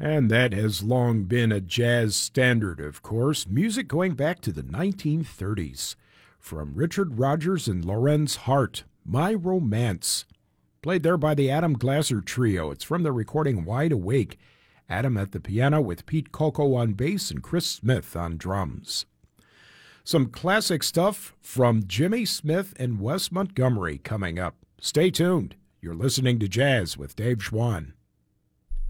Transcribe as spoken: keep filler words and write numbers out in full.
And that has long been a jazz standard, of course, music going back to the nineteen thirties. From Richard Rodgers and Lorenz Hart, My Romance. Played there by the Adam Glasser Trio. It's from the recording Wide Awake. Adam at the piano with Pete Coco on bass and Chris Smith on drums. Some classic stuff from Jimmy Smith and Wes Montgomery coming up. Stay tuned. You're listening to Jazz with Dave Schwann.